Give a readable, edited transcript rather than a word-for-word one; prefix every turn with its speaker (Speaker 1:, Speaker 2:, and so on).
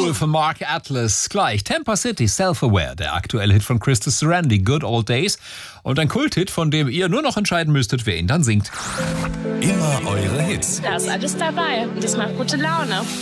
Speaker 1: Soul von Mark Atlas. Gleich Tampa City, Self-Aware, der aktuelle Hit von Christus Sarandi, Good Old Days. Und ein Kulthit, von dem ihr nur noch entscheiden müsstet, wer ihn dann singt.
Speaker 2: Immer eure Hits.
Speaker 3: Da ist alles dabei und das macht gute Laune.